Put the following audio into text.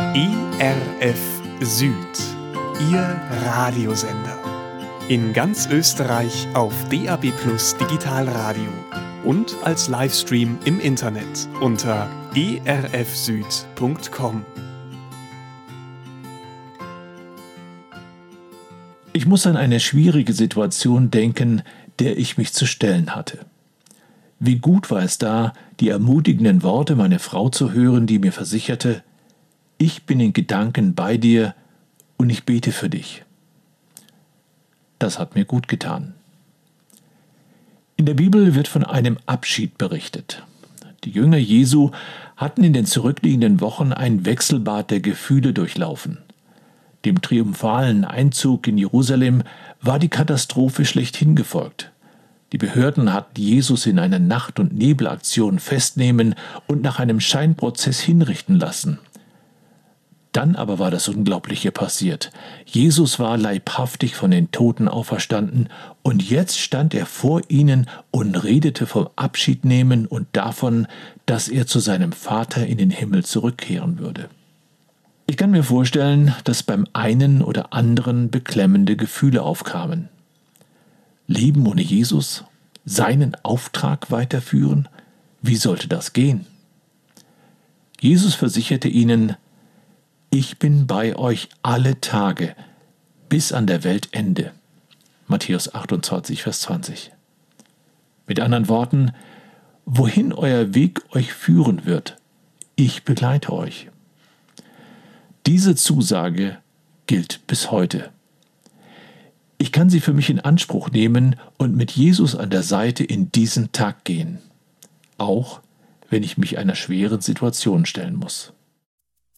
ERF Süd, Ihr Radiosender. In ganz Österreich auf DAB+ Digitalradio und als Livestream im Internet unter erfsüd.com. Ich muss an eine schwierige Situation denken, der ich mich zu stellen hatte. Wie gut war es da, die ermutigenden Worte meiner Frau zu hören, die mir versicherte: Ich bin in Gedanken bei dir und ich bete für dich. Das hat mir gut getan. In der Bibel wird von einem Abschied berichtet. Die Jünger Jesu hatten in den zurückliegenden Wochen ein Wechselbad der Gefühle durchlaufen. Dem triumphalen Einzug in Jerusalem war die Katastrophe schlechthin gefolgt. Die Behörden hatten Jesus in einer Nacht- und Nebelaktion festnehmen und nach einem Scheinprozess hinrichten lassen. Dann aber war das Unglaubliche passiert. Jesus war leibhaftig von den Toten auferstanden und jetzt stand er vor ihnen und redete vom Abschiednehmen und davon, dass er zu seinem Vater in den Himmel zurückkehren würde. Ich kann mir vorstellen, dass beim einen oder anderen beklemmende Gefühle aufkamen. Leben ohne Jesus? Seinen Auftrag weiterführen? Wie sollte das gehen? Jesus versicherte ihnen: Ich bin bei euch alle Tage, bis an der Weltende. Matthäus 28, Vers 20. Mit anderen Worten, wohin euer Weg euch führen wird, ich begleite euch. Diese Zusage gilt bis heute. Ich kann sie für mich in Anspruch nehmen und mit Jesus an der Seite in diesen Tag gehen, auch wenn ich mich einer schweren Situation stellen muss.